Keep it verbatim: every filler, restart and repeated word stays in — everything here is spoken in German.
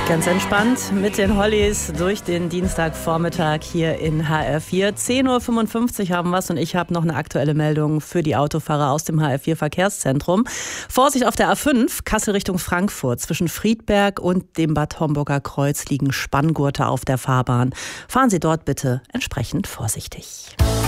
Ganz entspannt mit den Hollies durch den Dienstagvormittag hier in H R vier. zehn Uhr fünfundfünfzig haben wir es und ich habe noch eine aktuelle Meldung für die Autofahrer aus dem H R vier Verkehrszentrum. Vorsicht auf der A fünf, Kassel Richtung Frankfurt. Zwischen Friedberg und dem Bad Homburger Kreuz liegen Spanngurte auf der Fahrbahn. Fahren Sie dort bitte entsprechend vorsichtig.